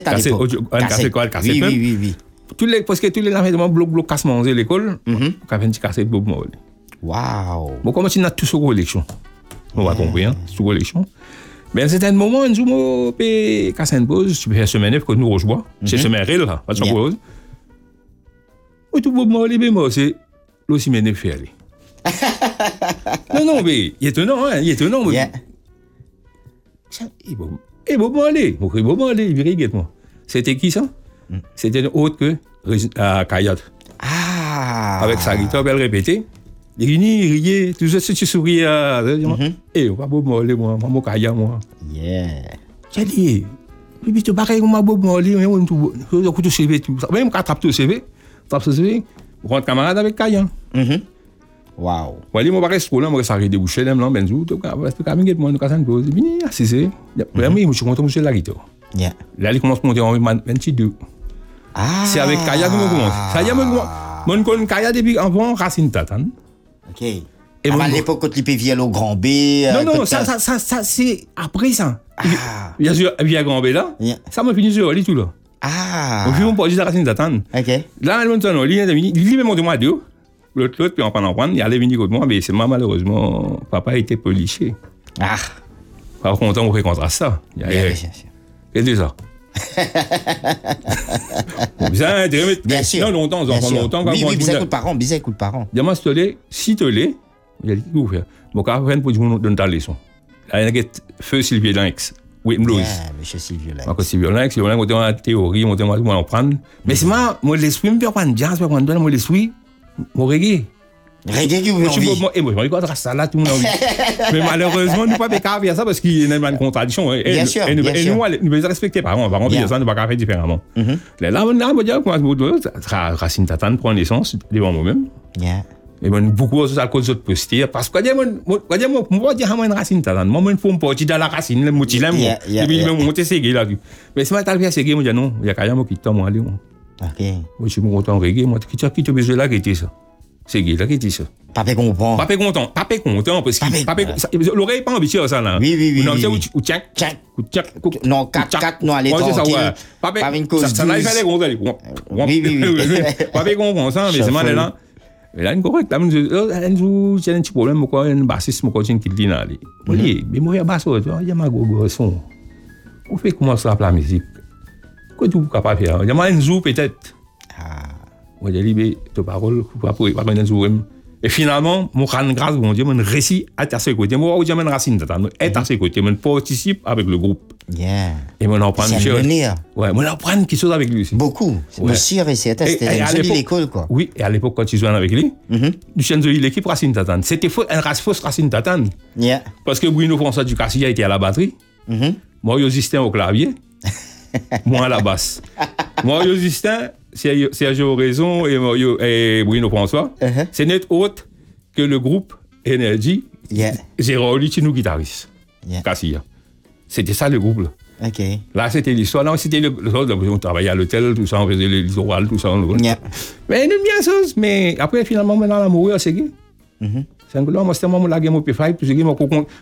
Cassette quoi, cassette. Oui. Parce que tous les enfants bloc casse manger l'école, on a fait une cassette Bob Marley. Wow. Bon, comment tu as tout sur collection? On va comprendre, sur collection. Mais à un certain moment, un jour, on peut casser une pause, tu peux faire semaine que nous rejoignons. C'est semaine réelle, là, pas de pause. Et tout Bob Marley, c'est l'ossimène fait aller. Non, mais il est étonnant, hein, il est étonnant. Et Bob Marley, il virait moi. C'était qui ça? C'était autre que Kayat. Avec sa guitare, elle répétait. Il riait, tout ça, tu souriais. Et on va Bob Marley, moi, Kayat, moi. J'ai dit, puis tu pareil comme Bob Marley, même tu CV, tout ça. Même quand tu tapes ton CV, on rentre camarade avec Kayat. Wow. Voilà, moi, je vais s'arrêter de boucher, là, benzo, tu vas caminer, moi, nous cassons une pause. Bien, c'est ça. Moi, je suis content de la guitare. Là, il commence à monter en 22. C'est avec Kaya que je commence. Ça y est, je connais Kaya depuis avant Racine Tatane. OK. Et à l'époque, quand il vivait au Grand B. Non, ça, c'est après ça. Bien sûr, il y a Grand B là. Ça m'a fini sur lui tout là. On fait un projet de Racine Tatane. OK. Là, il est monté moi deux. L'autre, puis on prend, il allait venir contre moi, mais c'est moi, malheureusement, papa était policier. Par contre, on fait contre ça. Qu'est-ce que c'est ça? Bien sûr. Non, longtemps, longtemps. Oui, bizarre coup de parent. Diamant, si tu l'es, il a dit, où faire? Mon cas, rien pour dire, donne ta leçon. Là, il y a feu Sylvie Lynx. Oui, Blues. Monsieur Sylvie Lynx. Encore Sylvie Lynx, il y a une théorie, on va en prendre. Mais c'est moi, l'esprit, je ne peux pas prendre jazz, je ne peux pas prendre l'esprit. Mon reggae. Reggae qui vous envie. Moi, je regarde ça là, tout le monde. Mais malheureusement, nous ne pouvons pas faire ça parce qu'il y a une contradiction. Bien sûr. Et nous devons respecter, par contre, on va ça, nous ne pouvons pas faire différemment. Là, on va dire que Racine Tatane prend naissance devant moi-même. Et beaucoup de ça à cause de posture. Parce que moi, je dis Racine Tatane. Moi, je fais un parti dans la racine, le moutilin. Et puis, je vais monter ces gars là. Mais si je vais faire ces gars, je dis non, il y a quelqu'un qui t'a moi aller. OK. Moi, je suis content de reggae. Moi, qui te besoin là qui était ça? C'est qui là qui dit ça? Papa comprend. Papa content parce que l'oreille n'est pas habituée à ça là. Oui. Non, c'est où tchac. Non, 4, non, allez tranquille. Papa, ça n'a pas les gros d'aller. Oui. Papa comprend ça, mais c'est mal là. Mais là, correct. Là, j'ai un petit problème, pourquoi un bassiste, pourquoi j'ai un qui dit là. Mais moi, il y a basse, il y a ma gogo son. On fait comment ça la musique? Quoi tu es capable de faire? Il y a un zou peut-être. Moi, j'ai dit, tes paroles, pas un zou. Et finalement, mon crâne grâce, mon Dieu, mon récit est à ses côtés. Moi, je dis, mon racine est à ses côtés. Je participe avec le groupe. Et mon apprend quelque chose. Ouais, mon apprend quelque chose avec lui aussi. Beaucoup. Monsieur, c'était une jolie école, quoi. Oui, et à l'époque, quand tu jouais avec lui, tu changes l'équipe Racine Tatane. C'était une fausse Racine Tatane. Parce que Bruno François Ducassia était à la batterie. Moi, Justin au clavier. Moi, à la basse. Moi, Justin, Sergio Raison et Bruno François, c'est net autre que le groupe Energy. Gérard Lucino, guitariste. Cassia. C'était ça le groupe là. Là, c'était l'histoire. Là, c'était on travaillait à l'hôtel, tout ça, on faisait les orales, tout ça. Mais une bien chose. Mais après, finalement, maintenant, la mourir, c'est qui? C'est un gars, moi, c'était moi, la game au P5, tout ce qui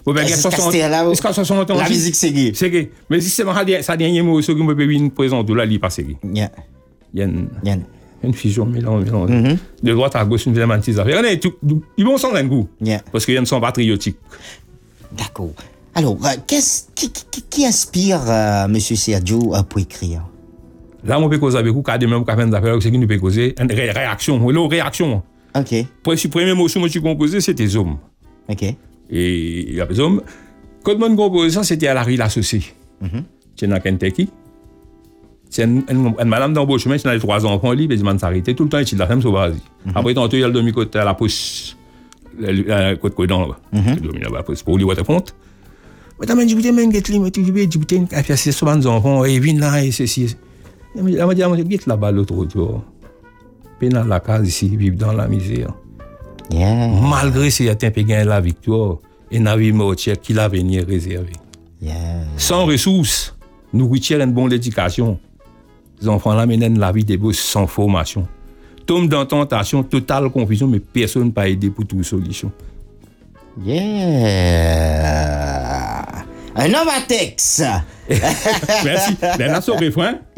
m'a la musique, c'est qui? C'est qui? Mais si c'est ça dernier mot, ce qui me peut une présence de la lit, pas c'est qui? Il y a une fusion, mélange. De droite à gauche, une vraie petite affaire. Ils vont s'en un goût. Parce qu'il y a une son patriotique. D'accord. Alors, qui inspire M. Sergio pour écrire? Là, on peut causer avec vous, car même quand des affaires, c'est qui nous peut causer une réaction. Réaction. Pour le premier mot que je composé, c'était Zoom. Et il y a des hommes. Quand je composé ça, c'était à la rue associée. C'est dans Kentucky. C'est une madame d'embauche, qui a 3 enfants libres, et elle s'arrêtait tout le temps, il la femme sauvage. Après, tantôt, il y a le demi-côté à la pousse, la côte codon là-bas. Il y a la pousse pour lui, Waterfront. Mais t'as dit, putain, mais tu as fait 6 enfants, et viens là, et ceci. Elle m'a dit, viens là-bas, l'autre jour. Puis dans la case ici, vivre dans la misère. Malgré certains qui gagnent la victoire, et n'a vie mortière qui l'avenir réservé. Sans ressources, nourriture et une bonne éducation, les enfants là mènent la vie des beaux sans formation. Tombe dans tentation, totale confusion, mais personne n'a pas aidé pour toute solution. Un homme à texte. Merci. Ben, là, c'est au refrain.